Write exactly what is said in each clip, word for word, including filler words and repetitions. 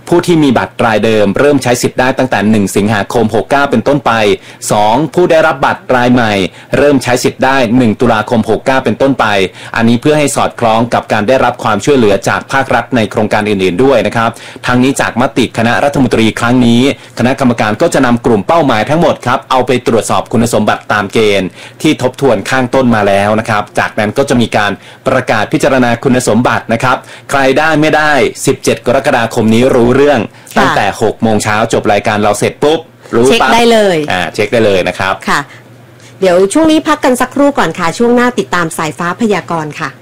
ผู้ที่มีบัตรรายเดิมเริ่มใช้สิทธิ์ได้ตั้งแต่หนึ่งสิงหาคมหกสิบเก้าเป็นต้นไปสองผู้ได้รับบัตรรายใหม่เริ่มใช้สิทธิ์ได้หนึ่งตุลาคมหกสิบเก้าเป็นต้นไปอันนี้เพื่อให้สอดคล้องกับการได้รับความช่วยเหลือจากภาครัฐในโครงการอื่นๆด้วยนะครับทางนี้จากมติคณะรัฐมนตรีครั้งนี้คณะกรรมการก็จะนำกลุ่มเป้าหมายทั้งหมดครับเอาไปตรวจสอบคุณสมบัติตามเกณฑ์ที่ทบทวนข้างต้นมาแล้วนะครับจากนั้นก็จะมีการประกาศพิจารณาคุณสมบัตินะครับใครได้ไม่ได้สิบเจ็ดกรกฎาคมนี้รู้เรื่องตั้งแต่หกโมงเช้าจบรายการเราเสร็จปุ๊บรู้ปั๊บเช็คได้เลยอ่าเช็คได้เลยนะครับค่ะเดี๋ยวช่วงนี้พักกันสักครู่ก่อนค่ะช่วงหน้าติดตามสายฟ้าพยากรณ์ค่ะ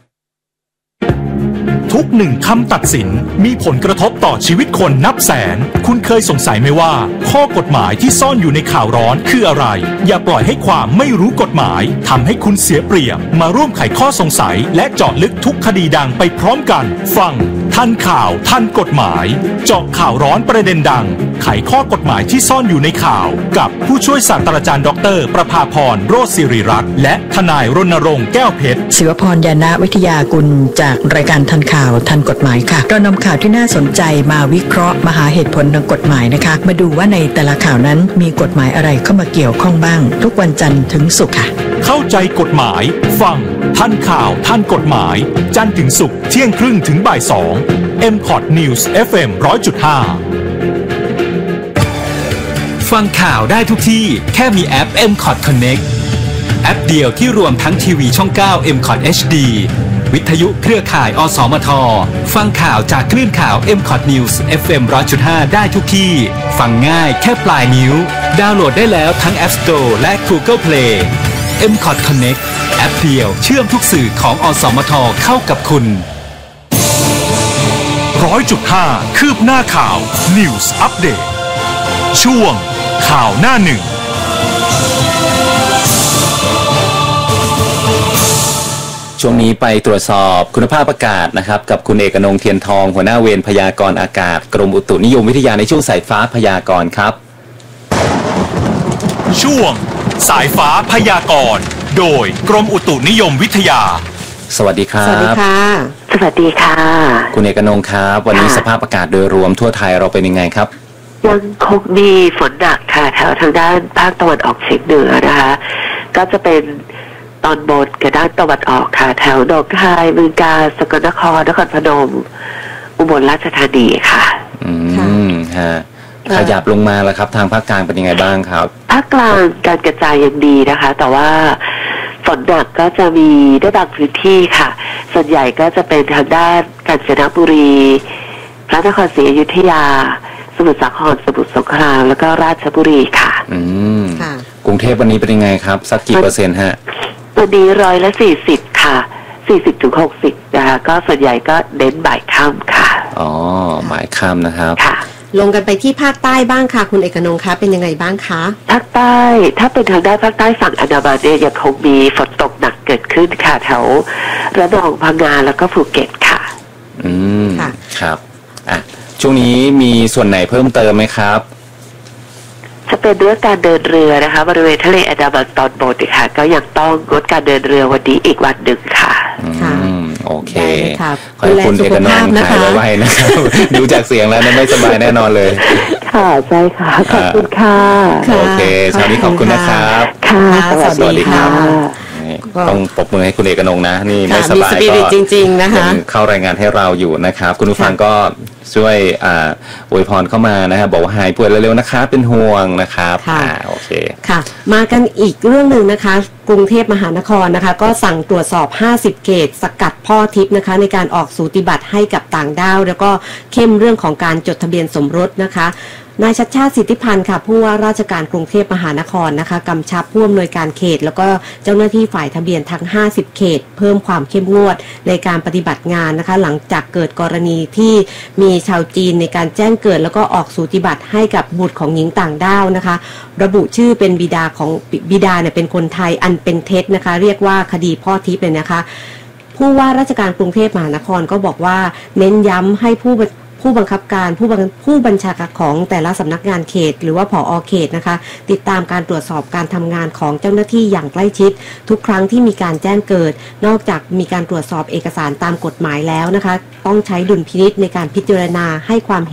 ทุกหนึ่งคำตัดสินมีผลกระทบต่อชีวิตคนนับแสนคุณเคยสงสัยไหมว่าข้อกฎหมายที่ซ่อนอยู่ในข่าวร้อนคืออะไรอย่าปล่อยให้ความไม่รู้กฎหมายทำให้คุณเสียเปรียบมาร่วมไขข้อสงสัยและเจาะลึกทุกคดีดังไปพร้อมกันฟังทันข่าวทันกฎหมายเจาะข่าวร้อนประเด็นดังไขข้อกฎหมายที่ซ่อนอยู่ในข่าวกับผู้ช่วยศาสตราจารย์ดรประภาพรโรจน์ศิริรักษ์และทนายรณรงค์แก้วเพชรศิวพรยานะวิทยากุลจากรายการทันข่าวทันกฎหมายค่ะเรานำข่าวที่น่าสนใจมาวิเคราะห์มาหาเหตุผลทางกฎหมายนะคะมาดูว่าในแต่ละข่าวนั้นมีกฎหมายอะไรเข้ามาเกี่ยวข้องบ้างทุกวันจันทร์ถึงศุกร์ค่ะเข้าใจกฎหมายฟังทันข่าวทันกฎหมายจันทร์ถึงศุกร์เที่ยงครึ่งถึงบ่ายสอง เอ็ม คอท News เอฟ เอ็ม หนึ่งร้อยจุดห้า ฟังข่าวได้ทุกที่แค่มีแอป เอ็ม คอท Connect แอปเดียวที่รวมทั้งทีวีช่องเก้า เอ็ม คอท เอช ดี วิทยุเครือข่ายอสมทฟังข่าวจากคลื่นข่าว เอ็ม คอท News เอฟ เอ็ม หนึ่งร้อยจุดห้า ได้ทุกที่ฟังง่ายแค่ปลายนิ้วดาวน์โหลดได้แล้วทั้ง App Store และ Google Play เอ็ม คอท Connect แอปเดียวเชื่อมทุกสื่อของอสมทเข้ากับคุณ หนึ่งร้อยจุดห้า คืบหน้าข่าว News Update ช่วงข่าวหน้าหนึ่งช่วงนี้ไปตรวจสอบคุณภาพอากาศนะครับกับคุณเอกนงค์เทียนทองหัวหน้าเวรพยากรณ์อากาศกรมอุตุนิยมวิทยาในช่วงสายฟ้าพยากรณ์ครับช่วงสายฟ้าพยากรณ์โดยกรมอุตุนิยมวิทยาสวัสดีครับสวัสดีค่ะสวัสดีค่ะคุณเอกนงค์ครับวันนี้สภาพอากาศโดยรวมทั่วไทยเราเป็นยังไงครับยังคงมีฝนหนักค่ะแถวทางด้านภาคตะวันออกเฉียงเหนือนะคะก็จะเป็นตอนบนกับด้านตะวันออกค่ะแถวหนองคายบึงกาฬสกลนครนครพนมอุบลราชธานีค่ะอืมฮะขยับลงมาแล้วครับทางภาคกลางเป็นยังไงบ้างครับภาคกลางการกระจายยังดีนะคะแต่ว่าฝนหนักก็จะมีได้บางพื้นที่ค่ะส่วนใหญ่ก็จะเป็นทางด้านกาญจนบุรีพระนครศรีอยุธยาสมุทรสาครสมุทรสงครามแล้วก็ราชบุรีค่ะอืมกรุงเทพวันนี้เป็นยังไงครับสักกี่เปอร์เซ็นต์ฮะวันนี้ร้อยละสี่สิบค่ะสี่สิบถึงหกสิบนะคะก็ส่วนใหญ่ก็เน้นบ่ายค่ำค่ะอ๋อบ่ายค่ำนะครับค่ะลงกันไปที่ภาคใต้บ้างค่ะคุณเอกนงค์คะเป็นยังไงบ้างคะภาคใต้ถ้าเป็นทางด้านภาคใต้ฝั่งอันดามันเนี่ยยังคงมีฝนตกหนักเกิดขึ้นค่ะแถวระนองพังงาแล้วก็ภูเก็ตค่ะอืมครับอ่ะช่วงนี้มีส่วนไหนเพิ่มเติมไหมครับจะเป็นเรื่องการเดินเรือนะคะบริเวณทะเลอันดามันตอนบนค่ะก็ยังต้องงดการเดินเรือวันนี้อีกวันหนึ่งค่ะอืมโอเคขอให้คุณเอกนงค์หายไวๆนะครับดูจากเสียงแล้วไม่สบายแน่นอนเลยค่ะใช่ค่ะขอบคุณค่ะโอเคเช้านี้ขอบคุณนะครับค่ะสวัสดีครับต้องปรบมือให้คุณเอกนงค์นะนี่ไม่สบายก็จริงๆนะคะเข้ารายงานให้เราอยู่นะครับคุณผู้ฟังก็ช่วยอ่าอวยพรเข้ามานะครับบอกว่าหายป่วยเร็วๆนะคะเป็นห่วงนะครับอ่าโอเคค่ะมากันอีกเรื่องหนึ่งนะคะกรุงเทพมหานครนะคะก็สั่งตรวจสอบห้าสิบเขตสกัดพ่อทิพย์นะคะในการออกสูติบัตรให้กับต่างด้าวแล้วก็เข้มเรื่องของการจดทะเบียนสมรสนะคะนายชัชชาติสิทธิพันธ์ค่ะผู้ว่าราชการกรุงเทพมหานครนะคะกำชับผู้อำนวยการเขตแล้วก็เจ้าหน้าที่ฝ่ายทะเบียนทั้งห้าสิบเขตเพิ่มความเข้มงวดในการปฏิบัติงานนะคะหลังจากเกิดกรณีที่มีชาวจีนในการแจ้งเกิดแล้วก็ออกสูติบัตรให้กับบุตรของหญิงต่างด้าวนะคะระบุชื่อเป็นบิดาของบิดาเนี่ยเป็นคนไทยอันเป็นเท็จนะคะเรียกว่าคดีพ่อทิพย์เลยนะคะผู้ว่าราชการกรุงเทพมหานครก็บอกว่าเน้นย้ำให้ผู้ผู้บังคับการผู้บังผู้บัญชาการของแต่ละสำนักงานเขตหรือว่าผอ.เขตนะคะติดตามการตรวจสอบการทำงานของเจ้าหน้าที่อย่างใกล้ชิดทุกครั้งที่มีการแจ้งเกิดนอกจากมีการตรวจสอบเอกสารตามกฎหมายแล้วนะคะต้องใช้ดุลพินิจในการพิจารณาให้ความ